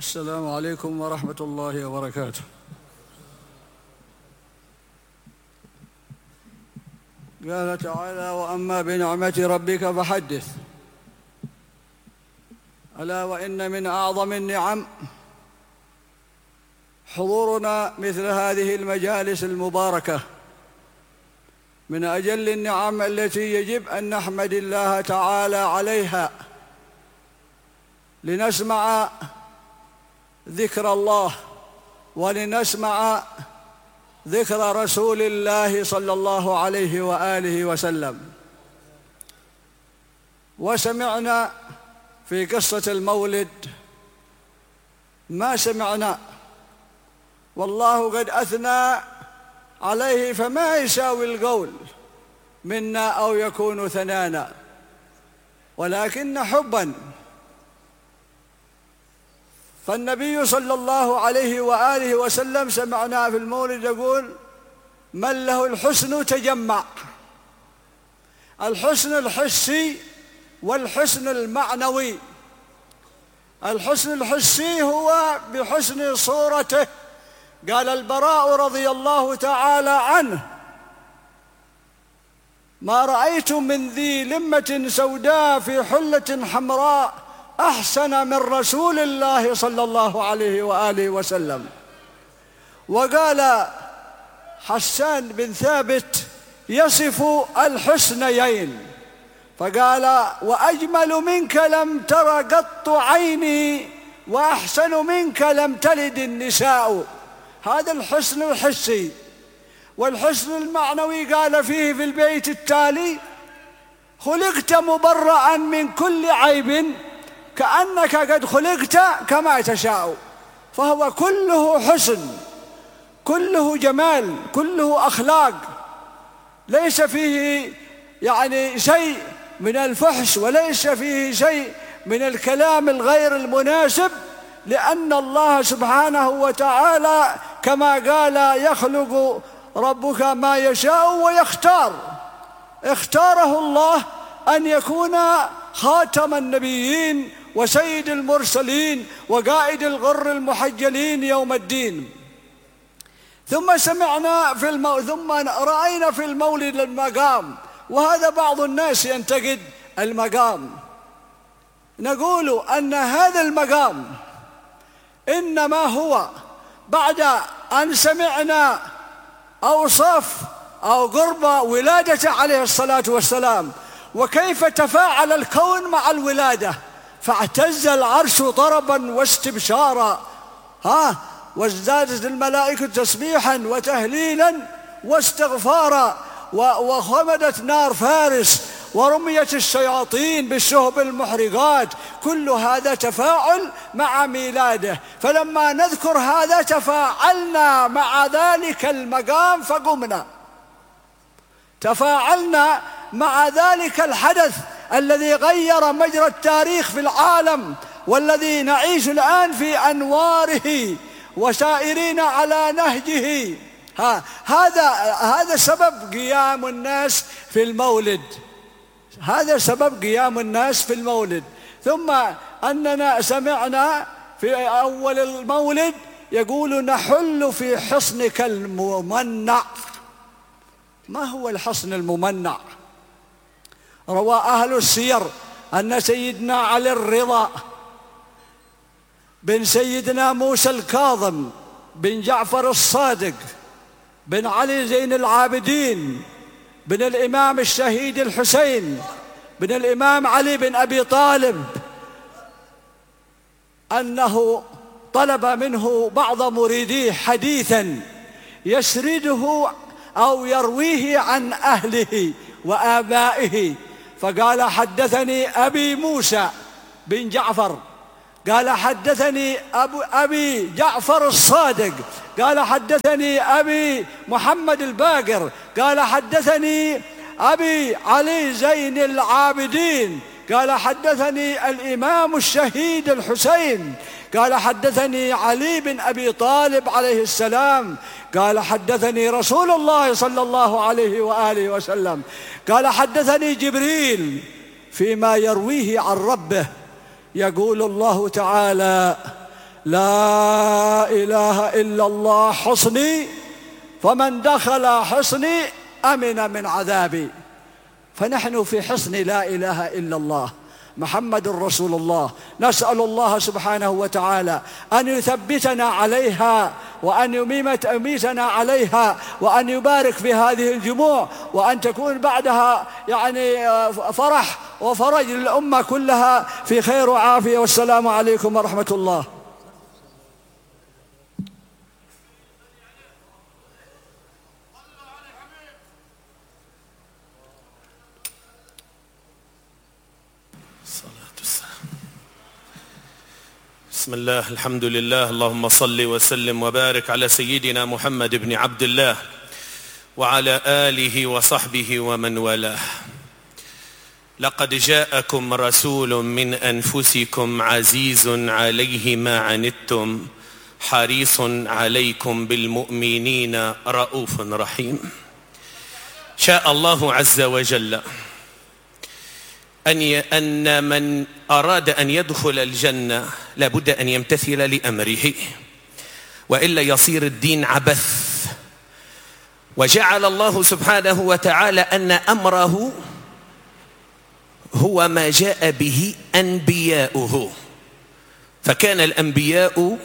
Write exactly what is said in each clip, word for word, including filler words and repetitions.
السلام عليكم ورحمة الله وبركاته. قال تعالى: وأما بنعمة ربك فحدث. ألا وإن من أعظم النعم حضورنا مثل هذه المجالس المباركة، من أجل النعم التي يجب أن نحمد الله تعالى عليها، لنسمع ذكر الله ولنسمع ذكر رسول الله صلى الله عليه وآله وسلم. وسمعنا في قصة المولد ما سمعنا، والله قد أثنى عليه فما يساوي القول منا أو يكون ثنانا، ولكن حبا. فالنبي صلى الله عليه وآله وسلم سمعنا في المولد يقول: من له الحسن تجمع. الحسن الحسي والحسن المعنوي. الحسن الحسي هو بحسن صورته. قال البراء رضي الله تعالى عنه: ما رأيت من ذي لمة سوداء في حلة حمراء أحسن من رسول الله صلى الله عليه وآله وسلم. وقال حسان بن ثابت يصف الحسنيين فقال: وأجمل منك لم تر قط عيني، وأحسن منك لم تلد النساء. هذا الحسن الحسي. والحسن المعنوي قال فيه في البيت التالي: خلقت مبرأ من كل عيب، كأنك قد خلقت كما تشاء. فهو كله حسن، كله جمال، كله أخلاق، ليس فيه يعني شيء من الفحش، وليس فيه شيء من الكلام الغير المناسب، لأن الله سبحانه وتعالى كما قال: يخلق ربك ما يشاء ويختار. اختاره الله أن يكون خاتم النبيين وسيد المرسلين وقائد الغر المحجلين يوم الدين. ثم سمعنا في المو... ثم رأينا في المولد المقام، وهذا بعض الناس ينتقد المقام. نقول أن هذا المقام إنما هو بعد أن سمعنا أوصاف أو قرب ولادته عليه الصلاة والسلام، وكيف تفاعل الكون مع الولادة، فاعتز العرش طربا واستبشارا، ها وازدادت الملائكة تسبيحا وتهليلا واستغفارا، وخمدت نار فارس، ورميت الشياطين بالشهب المحرقات. كل هذا تفاعل مع ميلاده. فلما نذكر هذا تفاعلنا مع ذلك المقام فقمنا، تفاعلنا مع ذلك الحدث الذي غير مجرى التاريخ في العالم، والذي نعيش الآن في أنواره وسائرين على نهجه. ها هذا هذا سبب قيام الناس في المولد، هذا سبب قيام الناس في المولد. ثم أننا سمعنا في أول المولد يقول: نحل في حصنك الممنع. ما هو الحصن الممنع؟ روى أهل السير أن سيدنا علي الرضا بن سيدنا موسى الكاظم بن جعفر الصادق بن علي زين العابدين بن الإمام الشهيد الحسين بن الإمام علي بن أبي طالب أنه طلب منه بعض مريديه حديثا يسرده أو يرويه عن أهله وآبائه، فقال: حدثني أبي موسى بن جعفر، قال: حدثني أبو أبي جعفر الصادق، قال: حدثني أبي محمد الباقر، قال: حدثني أبي علي زين العابدين، قال: حدثني الإمام الشهيد الحسين، قال: حدثني علي بن أبي طالب عليه السلام، قال: حدثني رسول الله صلى الله عليه وآله وسلم، قال: حدثني جبريل فيما يرويه عن ربه. يقول الله تعالى: لا إله إلا الله حصني، فمن دخل حصني أمن من عذابي. فنحن في حصن لا إله إلا الله محمد رسول الله، نسأل الله سبحانه وتعالى أن يثبتنا عليها، وأن يميتنا عليها، وأن يبارك في هذه الجموع، وأن تكون بعدها يعني فرح وفرج للأمة كلها في خير وعافية. والسلام عليكم ورحمة الله. بسم الله، الحمد لله، اللهم صل وسلم وبارك على سيدنا محمد بن عبد الله وعلى آله وصحبه ومن والاه. لقد جاءكم رسول من أنفسكم عزيز عليه ما عنتم حريص عليكم بالمؤمنين رؤوف رحيم. شاء الله عز وجل أن أن من أراد أن يدخل الجنة لابد أن يمتثل لأمره، وإلا يصير الدين عبث. وجعل الله سبحانه وتعالى أن أمره هو ما جاء به أنبياؤه، فكان الأنبياء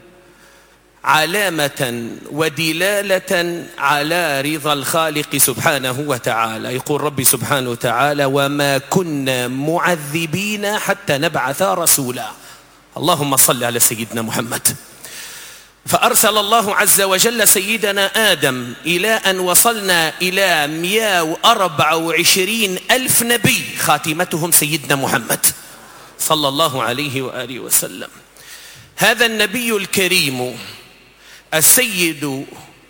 علامة ودلالة على رضا الخالق سبحانه وتعالى. يقول ربي سبحانه وتعالى: وما كنا معذبين حتى نبعث رسولا. اللهم صل على سيدنا محمد. فأرسل الله عز وجل سيدنا آدم إلى أن وصلنا إلى مئة وأربعة وعشرين ألف نبي، خاتمتهم سيدنا محمد صلى الله عليه وآله وسلم. هذا النبي الكريم السيد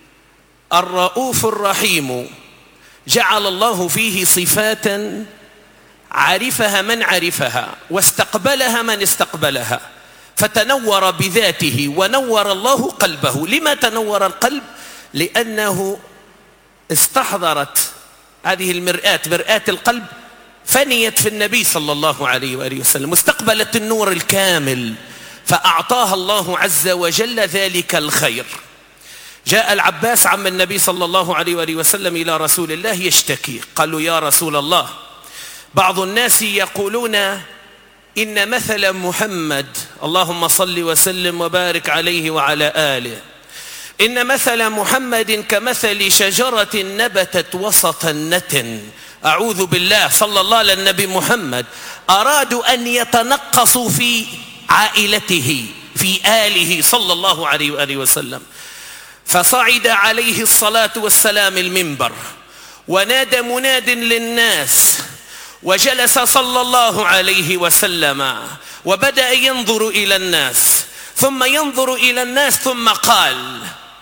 الرؤوف الرحيم جعل الله فيه صفات عرفها من عرفها واستقبلها من استقبلها، فتنور بذاته ونور الله قلبه. لما تنور القلب؟ لأنه استحضرت هذه المرآة، مرآة القلب، فنيت في النبي صلى الله عليه وآله وسلم، واستقبلت النور الكامل، فأعطاها الله عز وجل ذلك الخير. جاء العباس عم النبي صلى الله عليه وآله وسلم إلى رسول الله يشتكي، قالوا: يا رسول الله، بعض الناس يقولون إن مثل محمد، اللهم صل وسلم وبارك عليه وعلى آله، إن مثل محمد كمثل شجرة نبتت وسط النتن. أعوذ بالله، صلى الله على النبي محمد. أرادوا أن يتنقصوا في عائلته، في آله صلى الله عليه وآله وسلم، فصعد عليه الصلاة والسلام المنبر ونادى مناد للناس، وجلس صلى الله عليه وسلم وبدأ ينظر إلى الناس، ثم ينظر إلى الناس، ثم قال: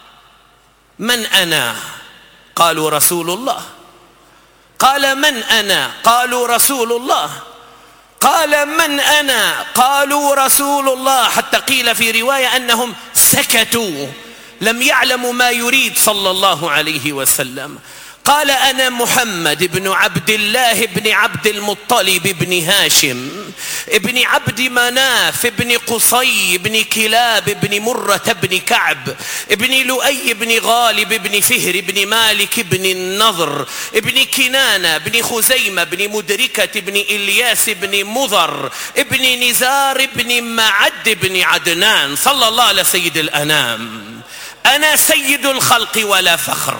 من أنا؟ قالوا: رسول الله. قال: من أنا؟ قالوا: رسول الله. قال: من أنا؟ قالوا: رسول الله. حتى قيل في رواية أنهم سكتوا، لم يعلموا ما يريد صلى الله عليه وسلم. قال: أنا محمد بن عبد الله بن عبد المطلب بن هاشم ابن عبد مناف ابن قصي بن كلاب بن مرة بن كعب ابن لؤي بن غالب بن فهر بن مالك بن النضر ابن كنانة بن خزيمة بن مدركة بن إلياس بن مضر ابن نزار بن معد بن عدنان، صلى الله على سيد الأنام. أنا سيد الخلق ولا فخر،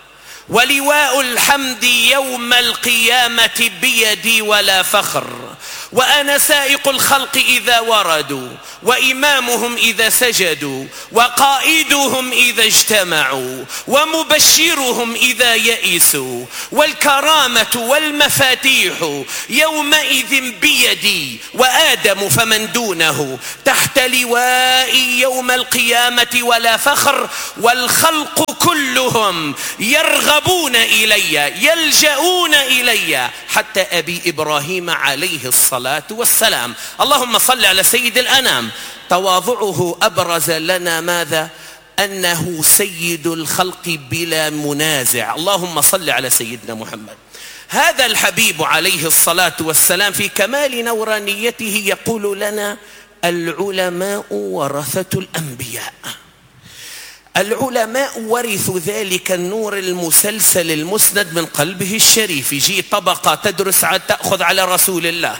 ولواء الحمد يوم القيامة بيدي ولا فخر، وأنا سائق الخلق إذا وردوا، وإمامهم إذا سجدوا، وقائدهم إذا اجتمعوا، ومبشرهم إذا يئسوا، والكرامة والمفاتيح يومئذ بيدي، وآدم فمن دونه تحت لوائي يوم القيامة ولا فخر، والخلق كلهم يرغبون إلي، يلجؤون إلي، حتى أبي إبراهيم عليه الصلاة والسلام. اللهم صل على سيد الأنام. تواضعه أبرز لنا ماذا؟ أنه سيد الخلق بلا منازع. اللهم صل على سيدنا محمد. هذا الحبيب عليه الصلاة والسلام في كمال نورانيته يقول لنا: العلماء ورثة الأنبياء. العلماء ورثوا ذلك النور المسلسل المسند من قلبه الشريف. يجي طبقة تدرس تأخذ على رسول الله،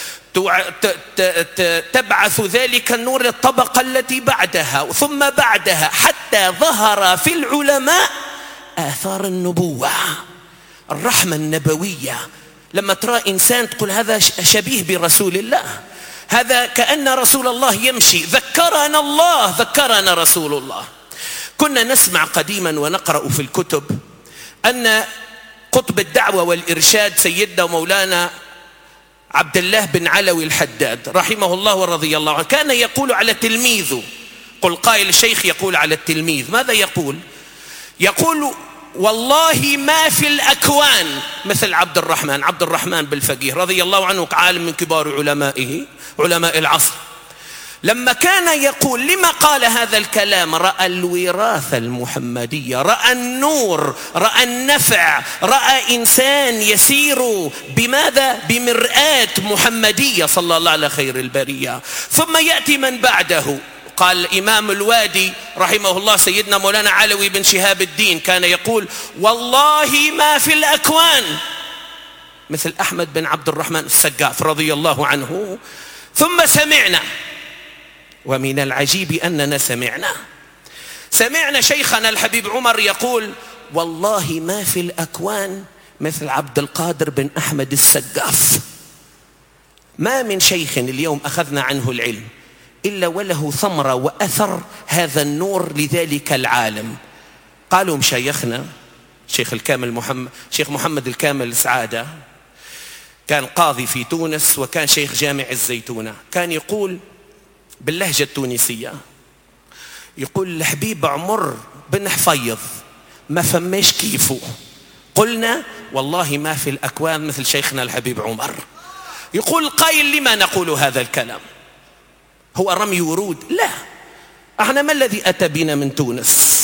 تبعث ذلك النور للطبقة التي بعدها ثم بعدها، حتى ظهر في العلماء آثار النبوة، الرحمة النبوية. لما ترى إنسان تقول هذا شبيه برسول الله، هذا كأن رسول الله يمشي، ذكرنا الله، ذكرنا رسول الله. كنا نسمع قديما ونقرأ في الكتب أن قطب الدعوة والإرشاد سيدنا ومولانا عبد الله بن علوي الحداد رحمه الله ورضي الله عنه كان يقول على تلميذه، قل قائل الشيخ يقول على التلميذ، ماذا يقول؟ يقول والله ما في الأكوان مثل عبد الرحمن عبد الرحمن بالفقيه رضي الله عنه، عالم من كبار علمائه علماء العصر. لما كان يقول لما قال هذا الكلام؟ رأى الوراثة المحمدية، رأى النور، رأى النفع، رأى إنسان يسير بماذا؟ بمرآة محمدية صلى الله على خير البرية. ثم يأتي من بعده، قال إمام الوادي رحمه الله سيدنا مولانا علوي بن شهاب الدين كان يقول والله ما في الأكوان مثل أحمد بن عبد الرحمن السقاف رضي الله عنه. ثم سمعنا، ومن العجيب أننا سمعنا سمعنا شيخنا الحبيب عمر يقول والله ما في الأكوان مثل عبد القادر بن أحمد السقاف. ما من شيخ اليوم أخذنا عنه العلم إلا وله ثمرة وأثر هذا النور لذلك العالم. قالوا مشايخنا شيخ الكامل محمد شيخ محمد الكامل سعادة كان قاضي في تونس وكان شيخ جامع الزيتونة، كان يقول باللهجة التونسية، يقول الحبيب عمر بن حفيظ ما فماش كيفه. قلنا والله ما في الأكوان مثل شيخنا الحبيب عمر. يقول القائل لما نقول هذا الكلام؟ هو رمي ورود؟ لا، احنا ما الذي أتى بنا من تونس؟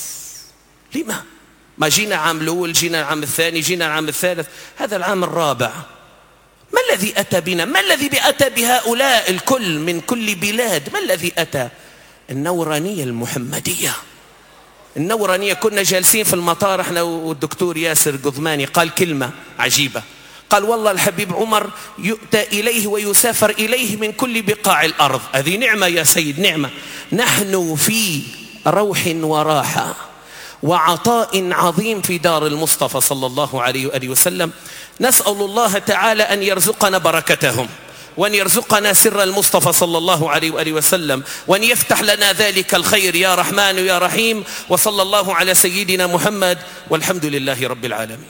لما؟ ما جينا عام الأول، جينا العام الثاني، جينا العام الثالث، هذا العام الرابع. ما الذي أتى بنا؟ ما الذي أتى بهؤلاء الكل من كل بلاد؟ ما الذي أتى؟ النورانية المحمدية، النورانية. كنا جالسين في المطار احنا والدكتور ياسر قضماني، قال كلمة عجيبة، قال والله الحبيب عمر يؤتى إليه ويسافر إليه من كل بقاع الأرض. هذه نعمة يا سيد، نعمة. نحن في روح وراحة وعطاء عظيم في دار المصطفى صلى الله عليه وآله وسلم. نسأل الله تعالى أن يرزقنا بركتهم، وأن يرزقنا سر المصطفى صلى الله عليه وآله وسلم، وأن يفتح لنا ذلك الخير يا رحمن يا رحيم. وصلى الله على سيدنا محمد، والحمد لله رب العالمين.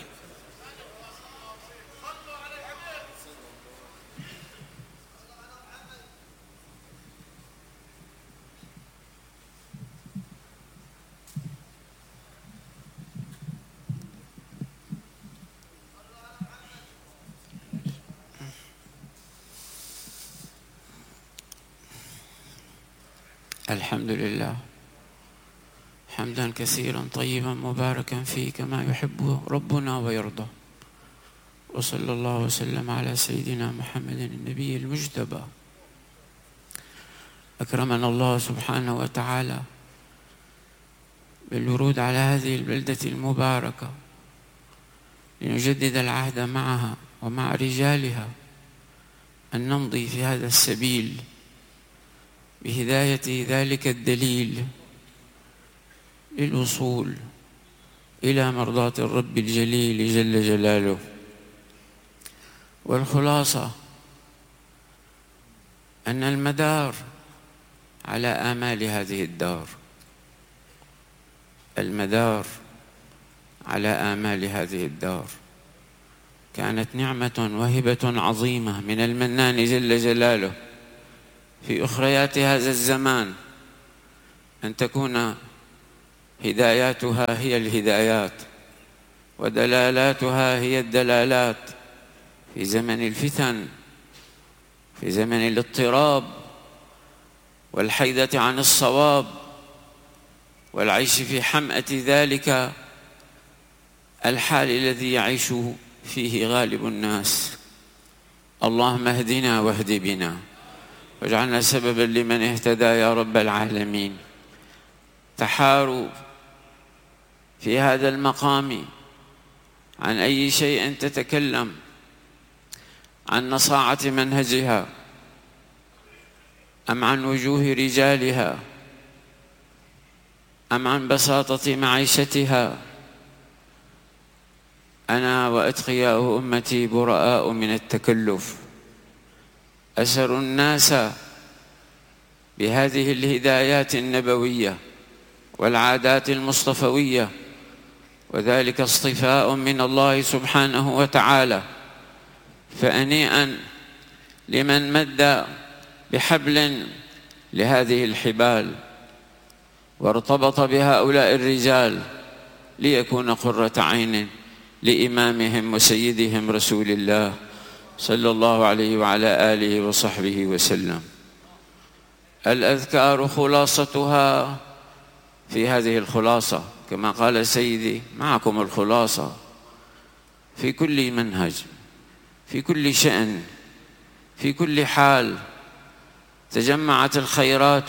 الحمد لله حمدا كثيرا طيبا مباركا فيه كما يحب ربنا ويرضى، وصلى الله وسلم على سيدنا محمد النبي المجتبى. أكرمنا الله سبحانه وتعالى بالورود على هذه البلدة المباركة لنجدد العهد معها ومع رجالها، أن نمضي في هذا السبيل بهداية ذلك الدليل للوصول إلى مرضاة الرب الجليل جل جلاله. والخلاصة أن المدار على آمال هذه الدار، المدار على آمال هذه الدار كانت نعمة وهبة عظيمة من المنان جل جلاله في أخريات هذا الزمان، أن تكون هداياتها هي الهدايات ودلالاتها هي الدلالات في زمن الفتن، في زمن الاضطراب والحيدة عن الصواب والعيش في حمأة ذلك الحال الذي يعيش فيه غالب الناس. اللهم اهدنا واهد بنا، واجعلنا سببا لمن اهتدى يا رب العالمين. تحاروا في هذا المقام عن أي شيء تتكلم، عن نصاعة منهجها أم عن وجوه رجالها أم عن بساطة معيشتها. أنا وأتقياء أمتي براء من التكلف، أسر الناس بهذه الهدايات النبوية والعادات المصطفوية، وذلك اصطفاء من الله سبحانه وتعالى. فأنيئا لمن مد بحبل لهذه الحبال وارتبط بهؤلاء الرجال ليكون قرة عين لإمامهم وسيدهم رسول الله صلى الله عليه وعلى آله وصحبه وسلم. الأذكار خلاصتها في هذه الخلاصة، كما قال سيدي: معكم الخلاصة في كل منهج، في كل شأن، في كل حال. تجمعت الخيرات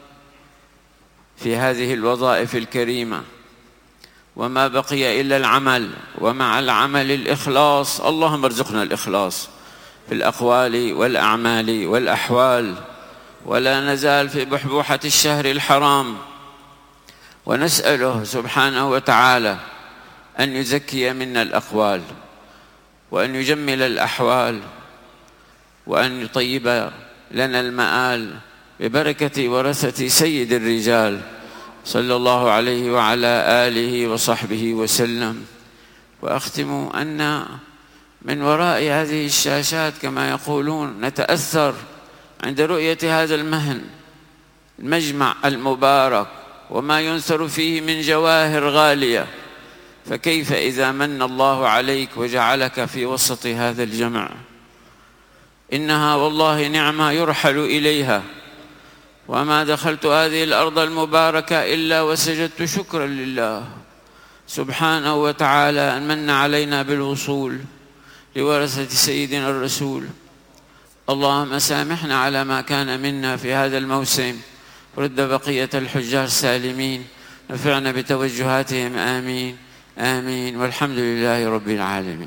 في هذه الوظائف الكريمة، وما بقي إلا العمل، ومع العمل الإخلاص. اللهم ارزقنا الإخلاص في الأقوال والأعمال والأحوال، ولا نزال في بحبوحة الشهر الحرام، ونسأله سبحانه وتعالى أن يزكي منا الأقوال، وأن يجمل الأحوال، وأن يطيب لنا المآل ببركة ورثة سيد الرجال صلى الله عليه وعلى آله وصحبه وسلم. وأختم أن من وراء هذه الشاشات كما يقولون نتأثر عند رؤية هذا المهن المجمع المبارك وما ينثر فيه من جواهر غالية، فكيف إذا من الله عليك وجعلك في وسط هذا الجمع؟ إنها والله نعمة يرحل إليها. وما دخلت هذه الأرض المباركة إلا وسجدت شكرا لله سبحانه وتعالى أن من علينا بالوصول لورثة سيدنا الرسول. اللهم سامحنا على ما كان منا في هذا الموسم، ورد بقية الحجاج سالمين، نفعنا بتوجهاتهم، آمين آمين، والحمد لله رب العالمين.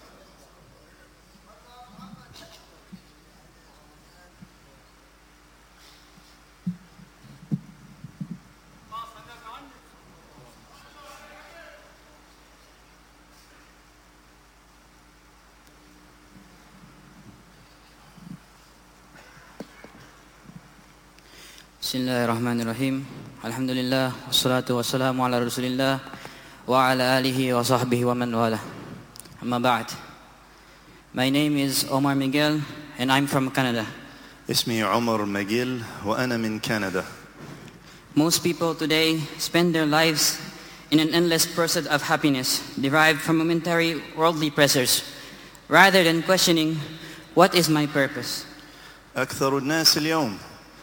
Bismillahirrahmanirrahim. Alhamdulillah, wassalatu wassalamu ala rasulillah wa ala alihi wa sahbihi wa man wala. Amma ba'd. My name is Omar Miguel and I'm from Canada. اسمي عمر ماجيل وأنا من كندا. Most people today spend their lives in an endless pursuit of happiness derived from momentary worldly pleasures rather than questioning what is my purpose. أكثر الناس اليوم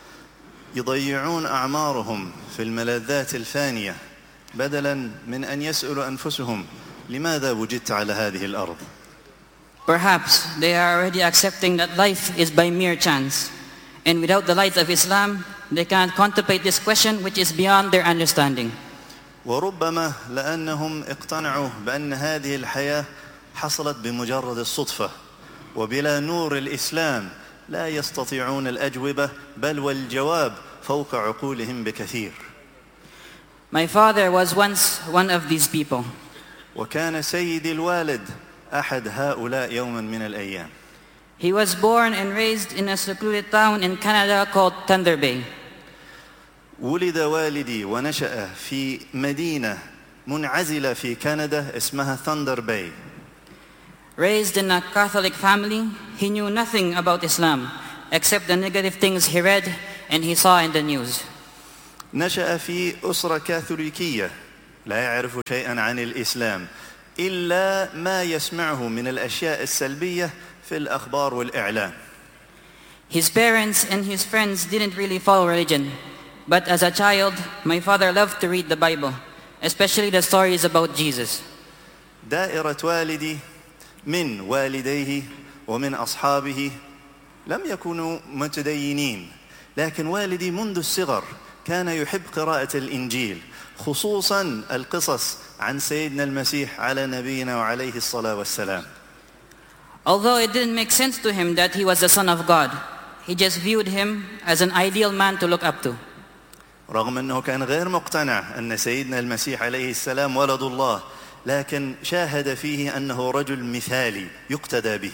يضيعون أعمارهم في الملذات الفانية بدلاً من أن يسألوا أنفسهم لماذا وجدت على هذه الأرض. Perhaps they are already accepting that life is by mere chance, and without the light of Islam they can't contemplate this question which is beyond their understanding. وربما لأنهم اقتنعوا بأن هذه الحياة حصلت بمجرد الصدفة، وبلا نور الإسلام لا يستطيعون الأجوبة بل والجواب فوق عقولهم بكثير. My father was once one of these people. وكان سيدي الوالد أحد هؤلاء يوما من الأيام. He was born and raised in a secluded town in Canada called Thunder Bay. ولد والدي ونشأ في مدينة منعزلة في كندا اسمها ثاندر باي. Raised in a Catholic family, he knew nothing about Islam except the negative things he read and he saw in the news. نشأ في أسرة كاثوليكية لا يعرف شيئا عن الإسلام إلا ما يسمعه من الأشياء السلبية في الأخبار والإعلام. His parents and his friends didn't really follow religion, but as a child, my father loved to read the Bible, especially the stories about Jesus. دائرة والدي من والديه ومن أصحابه لم يكونوا متدينين، لكن والدي منذ الصغر كان يحب قراءة الإنجيل، خصوصا القصص عن سيدنا المسيح على نبينا وعليه الصلاة والسلام. Although it didn't make sense to him that he was the son of God, he just viewed him as an ideal man to look up to. رغم أنه كان غير مقتنع أن سيدنا المسيح عليه السلام ولد الله، لكن شاهد فيه أنه رجل مثالي يقتدى به.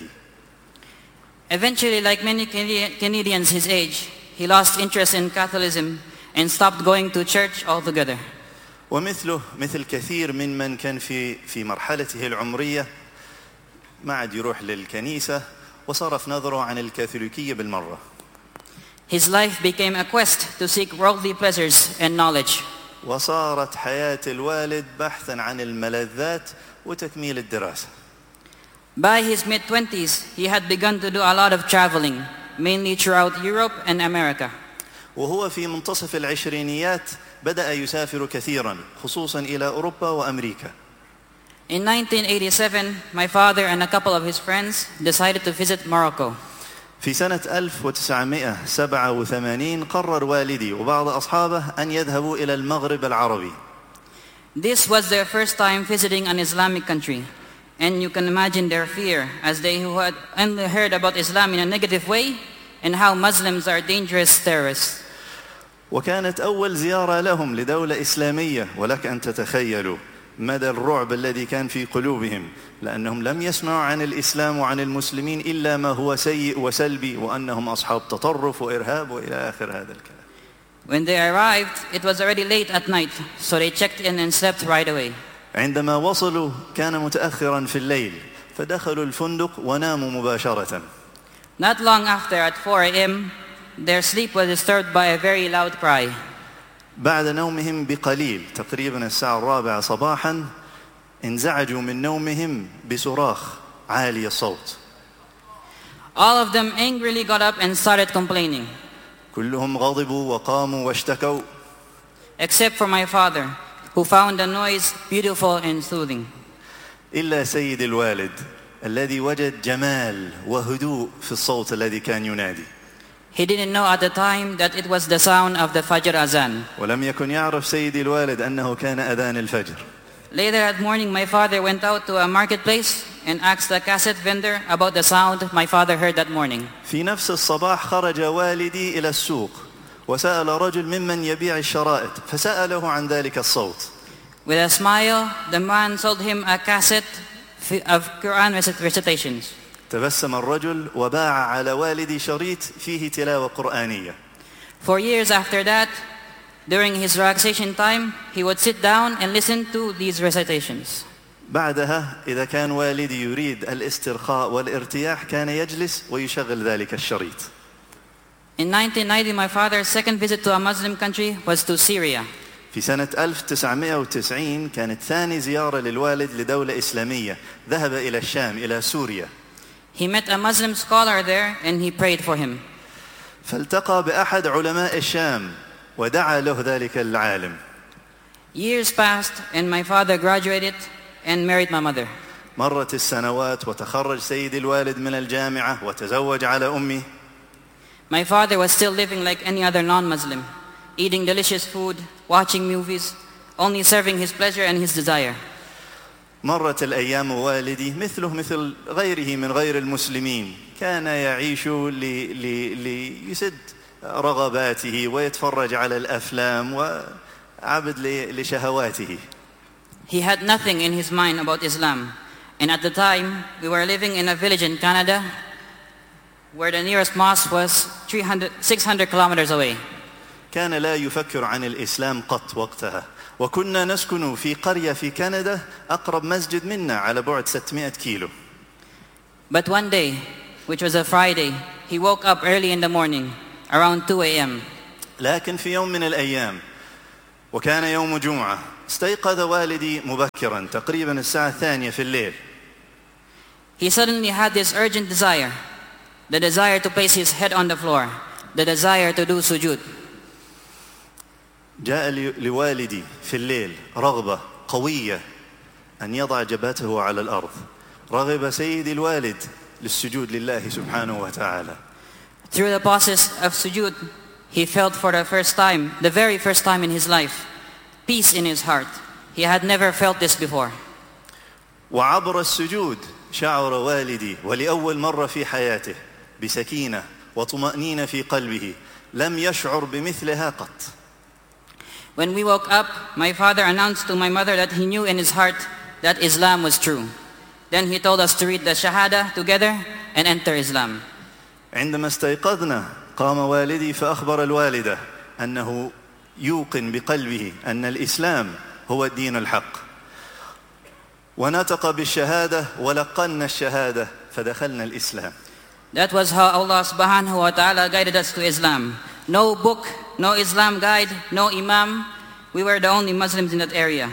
Eventually, like many Canadians his age, he lost interest in Catholicism and stopped going to church altogether. ومثله مثل كثير من من كان في في مرحلته العمرية ما عاد يروح للكنيسة وصرف نظره عن الكاثوليكية بالمرة. His life became a quest to seek worldly pleasures and knowledge. وصارت حياة الوالد بحثا عن الملذات وتكميل الدراسة. By his mid-twenties, he had begun to do a lot of traveling, mainly throughout Europe and America. وهو في منتصف العشرينيات بدأ يسافر كثيرا، خصوصا إلى أوروبا وأمريكا. In nineteen eighty-seven, my father and a couple of his friends decided to visit Morocco. في سنة ألف وتسعمائة وسبعة وثمانين قرر والدي وبعض أصحابه أن يذهبوا إلى المغرب العربي. This was their first time visiting an Islamic country, and you can imagine their fear as they who had only heard about Islam in a negative way and how Muslims are dangerous terrorists. وكانت أول زيارة لهم لدولة إسلامية، ولك أن تتخيلوا مدى الرعب الذي كان في قلوبهم، لأنهم لم يسمعوا عن الإسلام وعن المسلمين إلا ما هو سيء وسلبي، وأنهم أصحاب تطرف وإرهاب وإلى آخر هذا الكلام. When they arrived, it was already late at night, so they checked in and slept right away. عندما وصلوا كان متأخرا في الليل، فدخلوا الفندق وناموا مباشرة. Not long after, at four a m, their sleep was disturbed by a very loud cry. بعد نومهم بقليل تقريبا الساعة الرابعة صباحا انزعجوا من نومهم بصراخ عالي الصوت. All of them angrily got up and started complaining. كلهم غضبوا وقاموا واشتكوا. Except for my father, who found the noise beautiful and soothing. إلا سيد الوالد الذي وجد جمال وهدوء في الصوت الذي كان ينادي. He didn't know at the time that it was the sound of the Fajr Azan. ولم يكن يعرف سيدي الوالد أنه كان أذان الفجر. Later that morning, my father went out to a marketplace and asked the cassette vendor about the sound my father heard that morning. في نفس الصباح خرج والدي إلى السوق وسأل رجل ممن يبيع الشرائط فسأله عن ذلك الصوت. With a smile, the man sold him a cassette of Quran recitations. تبسم الرجل وباع على والدي شريط فيه تلاوة قرآنية. For years after that, during his relaxation time, he would sit down and listen to these recitations. بعدها إذا كان والدي يريد الاسترخاء والارتياح كان يجلس ويشغل ذلك الشريط. In nineteen ninety, my father's second visit to a Muslim country was to Syria. في سنة ألف وتسعمائة وتسعين كانت ثاني زيارة للوالد لدولة إسلامية، ذهب إلى الشام إلى سوريا. He met a Muslim scholar there and he prayed for him. فالتقى بأحد علماء الشام ودعا له ذلك العالم. Years passed and my father graduated and married my mother. مرت السنوات وتخرج سيدي الوالد من الجامعة وتزوج على أمي. My father was still living like any other non-Muslim, eating delicious food, watching movies, only serving his pleasure and his desire. مرت الأيام والدي مثله مثل غيره من غير المسلمين، كان يعيش ليسد رغباته ويتفرج على الأفلام وعبد لشهواته. He had nothing in his mind about Islam, and at the time we were living in a village in Canada where the nearest mosque was three hundred, six hundred kilometers away. كان لا يفكر عن الإسلام قط وقتها، وكنا نسكن في قرية في كندا أقرب مسجد منا على بعد ستمائة كيلو. But one day, which was a Friday, he woke up early in the morning, around two a m لكن في يوم من الأيام وكان يوم جمعة استيقظ والدي مبكرا تقريبا الساعة الثانية في الليل. He suddenly had this urgent desire, the desire to place his head on the floor, the desire to do sujood. جاء لوالدي في الليل رغبة قوية أن يضع جبهته على الأرض. رغب سيدي الوالد للسجود لله سبحانه وتعالى. Through the process of sujood, he felt for the first time, the very first time in his life, peace in his heart. He had never felt this before. وعبر السجود شعر والدي ولأول مرة في حياته بسكينة وطمأنينة في قلبه لم يشعر بمثلها قط. When we woke up, my father announced to my mother that he knew in his heart that Islam was true. Then he told us to read the Shahada together and enter Islam. عندما استيقظنا قام والدي فأخبر الوالدة أنه يوقن بقلبه أن الإسلام هو الدين الحق، ونطق بالشهادة ولقنا الشهادة فدخلنا الإسلام. That was how Allah subhanahu wa ta'ala guided us to Islam. No book, no Islam guide, no imam. We were the only Muslims in that area.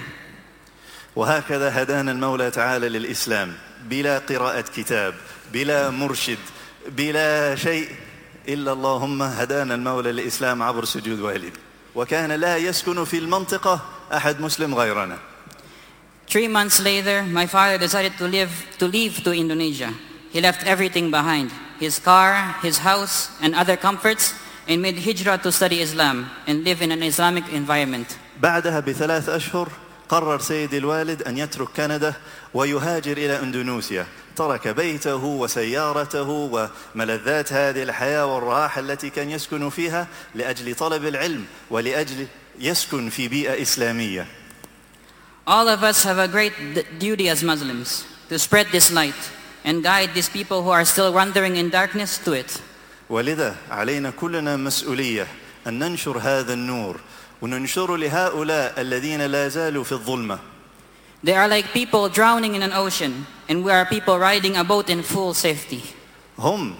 وهكذا هدانا المولى تعالى للإسلام بلا قراءة كتاب، بلا مرشد، بلا شيء إلا اللهم هدانا المولى للإسلام عبر سجود والدي. وكان لا يسكن في المنطقة أحد مسلم غيرنا. Three months later, my father decided to live to leave to Indonesia. He left everything behind, his car, his house, and other comforts, and made hijrah to study Islam and live in an Islamic environment. بعدها بثلاث أشهر قرر سيدي الوالد أن يترك كندا ويهاجر إلى إندونيسيا. ترك بيته وسيارته وملذات هذه الحياة والراحة التي كان يسكن فيها لأجل طلب العلم ولأجل يسكن في بيئة إسلامية. All of us have a great duty as Muslims to spread this light and guide these people who are still wandering in darkness to it. ولذا علينا كلنا مسؤولية أن ننشر هذا النور وننشر لهؤلاء الذين لا زالوا في الظلمة. They are like people drowning in an ocean, and we are people riding a boat in full safety. هم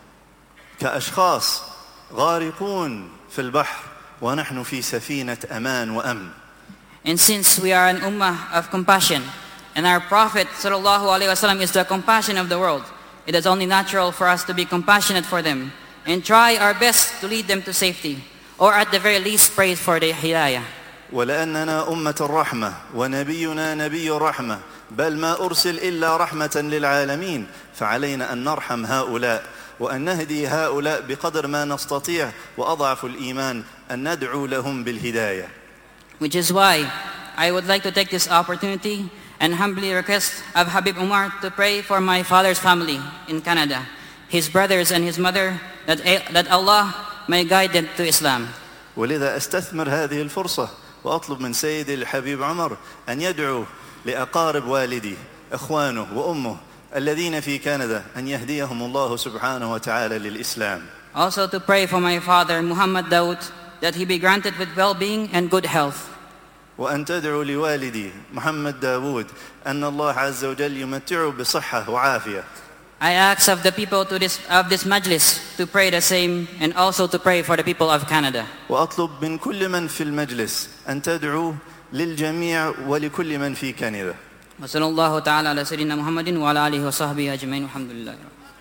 كأشخاص غارقون في البحر ونحن في سفينة أمان وأمن. And since we are an ummah of compassion, and our Prophet sallallahu alaihi wasallam is the compassion of the world, it is only natural for us to be compassionate for them and try our best to lead them to safety, or at the very least pray for their hidayah. ولأننا أمة الرحمة ونبينا نبي الرحمة بل ما أرسل إلا رحمة للعالمين، فعلينا أن نرحم هؤلاء وأن نهدي هؤلاء بقدر ما نستطيع، وأضعف الإيمان أن ندعو لهم بالهداية. Which is why I would like to take this opportunity and humbly request of Habib Umar to pray for my father's family in Canada, his brothers and his mother, that, that Allah may guide them to Islam. ولذا أستثمر هذه الفرصة وأطلب من سيدي الحبيب عمر أن يدعو لأقارب والدي إخوانه وأمه الذين في كندا أن يهديهم الله سبحانه وتعالى للإسلام. Also to pray for my father Muhammad Dawood that he be granted with well-being and good health. وأن تدعو لوالدي محمد داود أن الله عز وجل يمتعه بصحة وعافية. I ask of the people to this, of this majlis to pray the same, and also to pray for the people of Canada. وأطلب من كل من في المجلس أن تدعو للجميع ولكل من في كندا. وصلى الله تعالى على سيدنا محمد وعلى آله وصحبه أجمعين والحمد لله.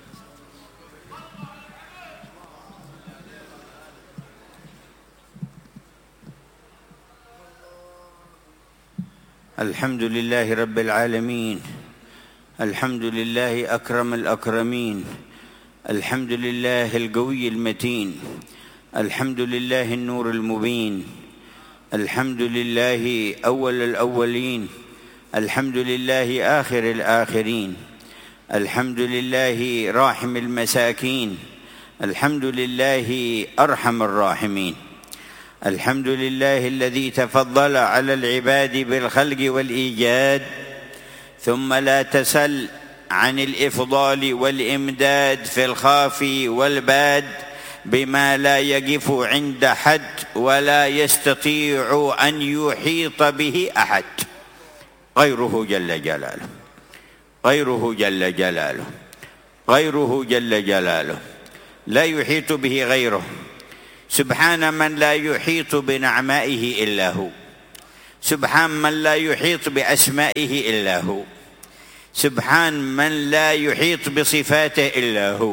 الحمد لله رب العالمين، الحمد لله أكرم الأكرمين، الحمد لله القوي المتين، الحمد لله النور المبين، الحمد لله أول الأولين، الحمد لله آخر الآخرين، الحمد لله راحم المساكين، الحمد لله أرحم الراحمين، الحمد لله الذي تفضل على العباد بالخلق والإيجاد، ثم لا تسل عن الإفضال والإمداد في الخافي والباد بما لا يقف عند حد ولا يستطيع أن يحيط به أحد غيره جل جلاله، غيره جل جلاله، غيره جل جلاله، لا يحيط به غيره. سبحان من لا يحيط بنعمائه إلا هو، سبحان من لا يحيط بأسمائه إلا هو، سبحان من لا يحيط بصفاته إلا هو،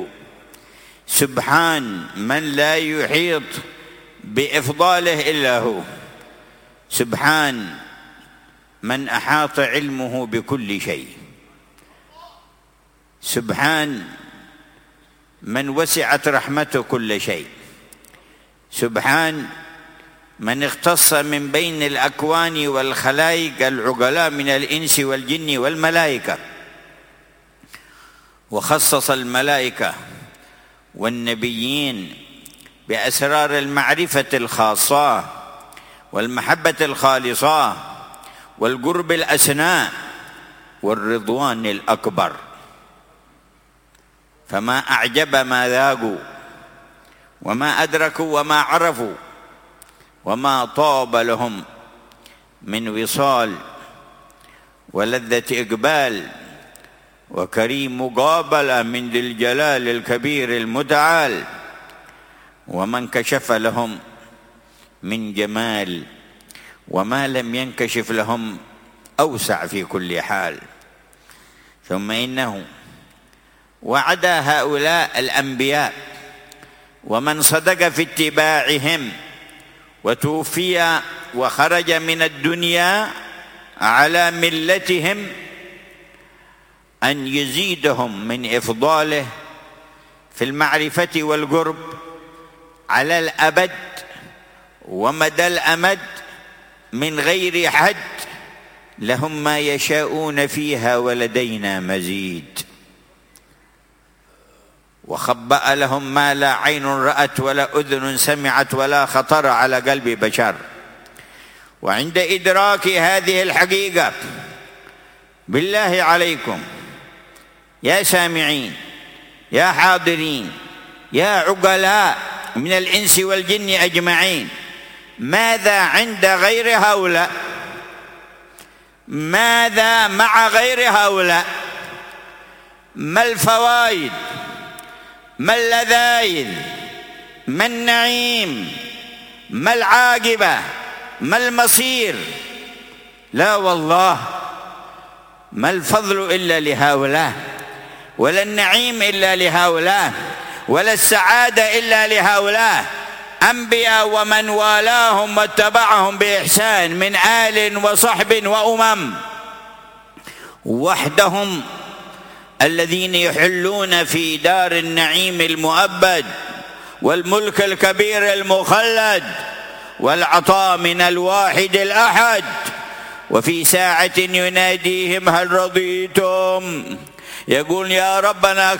سبحان من لا يحيط بإفضاله إلا هو، سبحان من أحاط علمه بكل شيء، سبحان من وسعت رحمته كل شيء، سبحان من اختص من بين الأكوان والخلائق العقلاء من الإنس والجن والملائكة، وخصص الملائكة والنبيين بأسرار المعرفة الخاصة والمحبة الخالصة والقرب الأسنى والرضوان الأكبر، فما أعجب ما ذاقوا وما أدركوا وما عرفوا وما طاب لهم من وصال ولذة إقبال وكريم مقابلة من ذي الجلال الكبير المتعال، وما انكشف لهم من جمال وما لم ينكشف لهم أوسع في كل حال. ثم إنه وعد هؤلاء الأنبياء ومن صدق في اتباعهم وتوفي وخرج من الدنيا على ملتهم أن يزيدهم من إفضاله في المعرفة والقرب على الأبد ومدى الأمد من غير حد، لهم ما يشاءون فيها ولدينا مزيد. وخبأ لهم ما لا عين رأت ولا أذن سمعت ولا خطر على قلب بشر. وعند إدراك هذه الحقيقة بالله عليكم يا سامعين يا حاضرين يا عقلاء من الإنس والجن أجمعين، ماذا عند غير هؤلاء؟ ماذا مع غير هؤلاء؟ ما الفوائد؟ ما اللذائذ؟ ما النعيم؟ ما العاقبة؟ ما المصير؟ لا والله، ما الفضل إلا لهؤلاء، ولا النعيم إلا لهؤلاء، ولا السعادة إلا لهؤلاء. أنبياء ومن والاهم واتبعهم بإحسان من آل وصحب وأمم، وحدهم الذين يحلون في دار النعيم المؤبد والملك الكبير المخلد والعطاء من الواحد الأحد. وفي ساعة يناديهم هل رضيتم، يقول يا ربنا